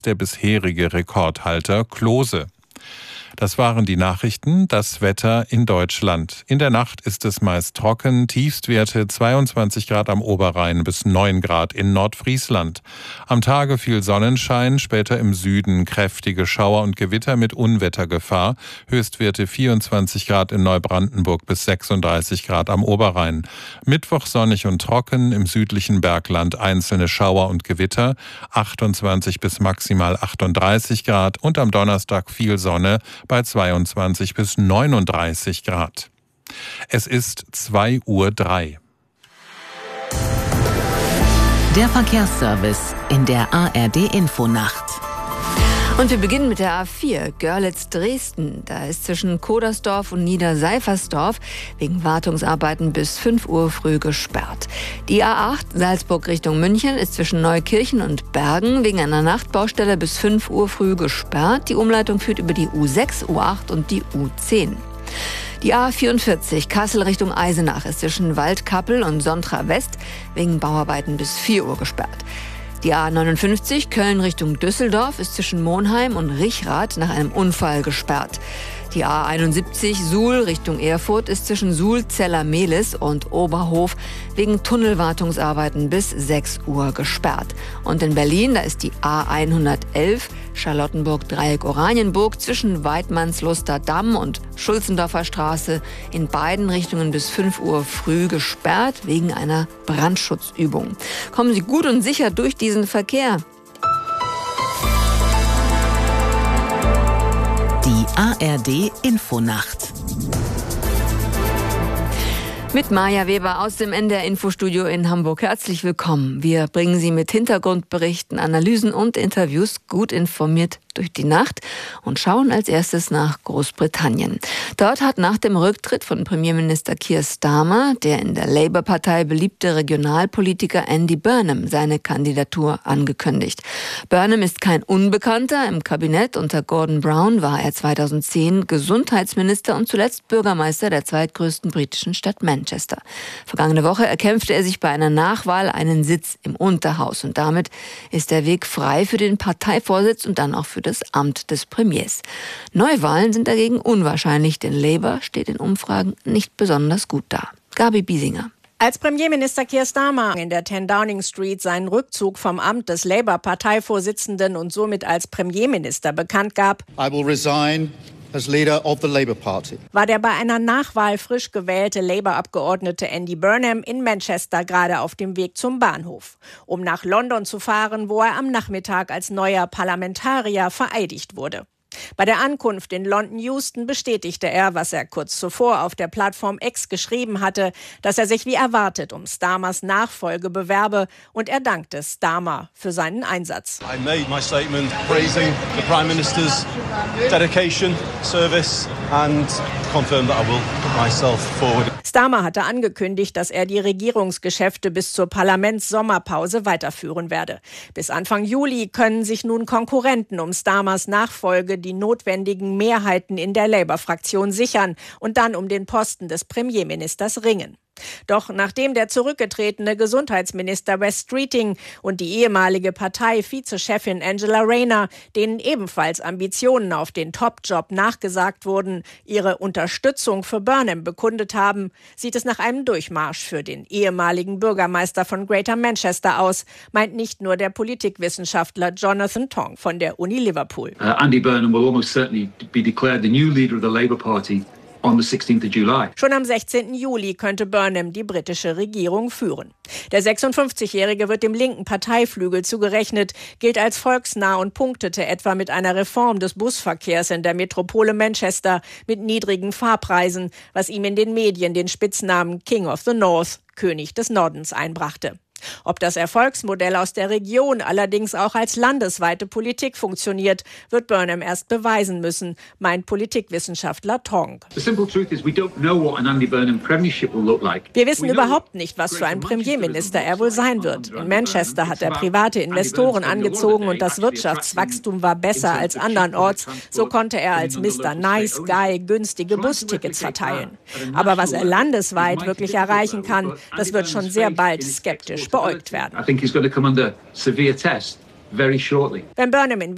der bisherige Rekordhalter Klose. Das waren die Nachrichten, das Wetter in Deutschland. In der Nacht ist es meist trocken, Tiefstwerte 22 Grad am Oberrhein bis 9 Grad in Nordfriesland. Am Tage viel Sonnenschein, später im Süden kräftige Schauer und Gewitter mit Unwettergefahr. Höchstwerte 24 Grad in Neubrandenburg bis 36 Grad am Oberrhein. Mittwoch sonnig und trocken, im südlichen Bergland einzelne Schauer und Gewitter, 28 bis maximal 38 Grad und am Donnerstag viel Sonne bei 22 bis 39 Grad. Es ist 2:03 Uhr. Der Verkehrsservice in der ARD-Infonacht. Und wir beginnen mit der A4 Görlitz-Dresden. Da ist zwischen Kodersdorf und Niederseifersdorf wegen Wartungsarbeiten bis 5 Uhr früh gesperrt. Die A8 Salzburg Richtung München ist zwischen Neukirchen und Bergen wegen einer Nachtbaustelle bis 5 Uhr früh gesperrt. Die Umleitung führt über die U6, U8 und die U10. Die A44 Kassel Richtung Eisenach ist zwischen Waldkappel und Sontra West wegen Bauarbeiten bis 4 Uhr gesperrt. Die A59 Köln Richtung Düsseldorf ist zwischen Monheim und Richrath nach einem Unfall gesperrt. Die A71 Suhl Richtung Erfurt ist zwischen Suhl, Zeller-Mehlis und Oberhof wegen Tunnelwartungsarbeiten bis 6 Uhr gesperrt. Und in Berlin, da ist die A111 Charlottenburg-Dreieck Oranienburg zwischen Weidmannsluster Damm und Schulzendorfer Straße in beiden Richtungen bis 5 Uhr früh gesperrt wegen einer Brandschutzübung. Kommen Sie gut und sicher durch diesen Verkehr. Die ARD-Infonacht. Mit Maja Weber aus dem NDR-Infostudio in Hamburg. Herzlich willkommen. Wir bringen Sie mit Hintergrundberichten, Analysen und Interviews gut informiert durch die Nacht und schauen als erstes nach Großbritannien. Dort hat nach dem Rücktritt von Premierminister Keir Starmer der in der Labour-Partei beliebte Regionalpolitiker Andy Burnham seine Kandidatur angekündigt. Burnham ist kein Unbekannter. Im Kabinett unter Gordon Brown war er 2010 Gesundheitsminister und zuletzt Bürgermeister der zweitgrößten britischen Stadt Manchester. Vergangene Woche erkämpfte er sich bei einer Nachwahl einen Sitz im Unterhaus und damit ist der Weg frei für den Parteivorsitz und dann auch für das Amt des Premiers. Neuwahlen sind dagegen unwahrscheinlich, denn Labour steht in Umfragen nicht besonders gut da. Gabi Biesinger. Als Premierminister Keir Starmer in der 10 Downing Street seinen Rückzug vom Amt des Labour-Parteivorsitzenden und somit als Premierminister bekannt gab, I will resign as leader of the Labour Party, war der bei einer Nachwahl frisch gewählte Labour-Abgeordnete Andy Burnham in Manchester gerade auf dem Weg zum Bahnhof, um nach London zu fahren, wo er am Nachmittag als neuer Parlamentarier vereidigt wurde. Bei der Ankunft in London Euston bestätigte er, was er kurz zuvor auf der Plattform X geschrieben hatte, dass er sich wie erwartet um Starmers Nachfolge bewerbe, und er dankte Starmer für seinen Einsatz. I made my statement praising the Prime Minister's dedication, service and confirmed that I will put myself forward. Starmer hatte angekündigt, dass er die Regierungsgeschäfte bis zur Parlamentssommerpause weiterführen werde. Bis Anfang Juli können sich nun Konkurrenten um Starmers Nachfolge die notwendigen Mehrheiten in der Labour-Fraktion sichern und dann um den Posten des Premierministers ringen. Doch nachdem der zurückgetretene Gesundheitsminister Wes Streeting und die ehemalige Partei-Vizechefin Angela Rayner, denen ebenfalls Ambitionen auf den Top-Job nachgesagt wurden, ihre Unterstützung für Burnham bekundet haben, sieht es nach einem Durchmarsch für den ehemaligen Bürgermeister von Greater Manchester aus, meint nicht nur der Politikwissenschaftler Jonathan Tong von der Uni Liverpool. Andy Burnham will almost certainly be declared the new leader of the Labour Party on the 16th of July. Schon am 16. Juli könnte Burnham die britische Regierung führen. Der 56-Jährige wird dem linken Parteiflügel zugerechnet, gilt als volksnah und punktete etwa mit einer Reform des Busverkehrs in der Metropole Manchester mit niedrigen Fahrpreisen, was ihm in den Medien den Spitznamen King of the North, König des Nordens, einbrachte. Ob das Erfolgsmodell aus der Region allerdings auch als landesweite Politik funktioniert, wird Burnham erst beweisen müssen, meint Politikwissenschaftler Tong. Wir wissen überhaupt nicht, was für ein Premierminister er wohl sein wird. In Manchester hat er private Investoren angezogen und das Wirtschaftswachstum war besser als andernorts. So konnte er als Mr. Nice Guy günstige Bustickets verteilen. Aber was er landesweit wirklich erreichen kann, das wird schon sehr bald skeptisch beäugt werden. I think he's going to come under severe test very shortly. Wenn Burnham in